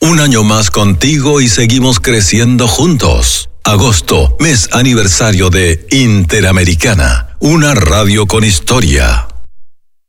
Un año más contigo y seguimos creciendo juntos. Agosto, mes aniversario de Interamericana, una radio con historia.